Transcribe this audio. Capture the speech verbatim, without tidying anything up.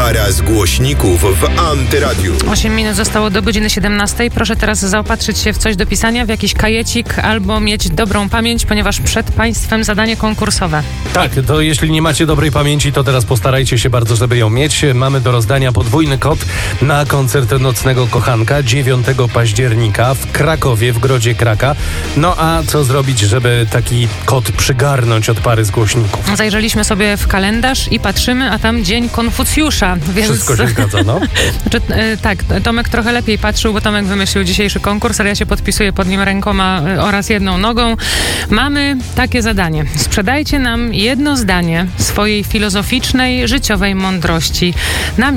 Para z głośników w Antyradiu. osiem minut zostało do godziny siedemnastej. Proszę teraz zaopatrzyć się w coś do pisania, w jakiś kajecik albo mieć dobrą pamięć, ponieważ przed Państwem zadanie konkursowe. Tak, to jeśli nie macie dobrej pamięci, to teraz postarajcie się bardzo, żeby ją mieć. Mamy do rozdania podwójny kod na koncert Nocnego Kochanka dziewiątego października w Krakowie, w Grodzie Kraka. No a co zrobić, żeby taki kod przygarnąć od pary z głośników? Zajrzeliśmy sobie w kalendarz i patrzymy, a tam Dzień Konfucjusza. Więc... Wszystko się zgadza, no. znaczy, e, tak, Tomek trochę lepiej patrzył, bo Tomek wymyślił dzisiejszy konkurs, ale ja się podpisuję pod nim rękoma e, oraz jedną nogą. Mamy takie zadanie. Sprzedajcie nam jedno zdanie swojej filozoficznej, życiowej mądrości na